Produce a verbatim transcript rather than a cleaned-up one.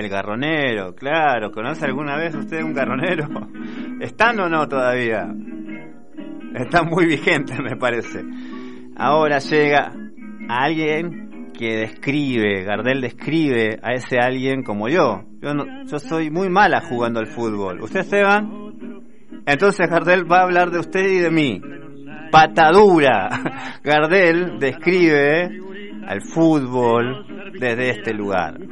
El garronero, claro. ¿Conoce alguna vez usted un garronero? ¿Están o no todavía? Están muy vigentes, me parece. Ahora llega alguien que describe, Gardel describe a ese alguien como yo. Yo, no, yo soy muy mala jugando al fútbol. ¿Usted, Esteban? Entonces Gardel va a hablar de usted y de mí. Patadura. Gardel describe al fútbol desde este lugar.